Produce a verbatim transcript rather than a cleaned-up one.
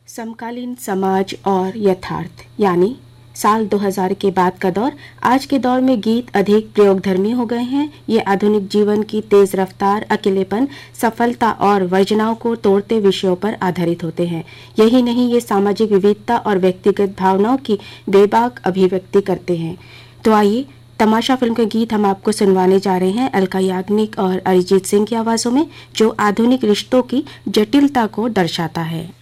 समकालीन समाज और यथार्थ यानी साल दो हज़ार के बाद का दौर। आज के दौर में गीत अधिक प्रयोगधर्मी हो गए हैं। ये आधुनिक जीवन की तेज रफ्तार, अकेलेपन, सफलता और वर्जनाओं को तोड़ते विषयों पर आधारित होते हैं। यही नहीं, ये सामाजिक विविधता और व्यक्तिगत भावनाओं की बेबाक अभिव्यक्ति करते हैं। तो आइए, तमाशा फिल्म के गीत हम आपको सुनवाने जा रहे हैं अलका याग्निक और अरिजीत सिंह की आवाज़ों में, जो आधुनिक रिश्तों की जटिलता को दर्शाता है।